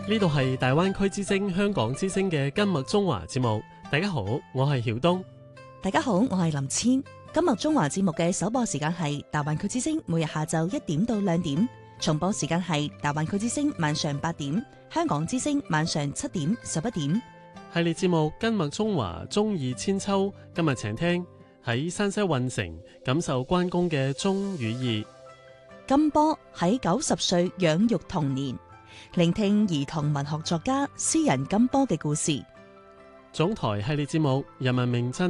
呢度係大灣區之聲香港之聲嘅今麥中華節目。大家好，我係曉東。 大家好，我係林千。今麥中華節目嘅首播時間係大灣區之聲每日下晝1點到2點，重播時間係大灣區之聲晚上8點，香港之聲晚上7點、11點。 系列節目今麥中華中意千秋，今日請聽喺山西運城感受關公嘅忠與義。 金波喺90歲養育童年，聆聽兒童文學作家詩人金波嘅故事。 總台系列節目人民名真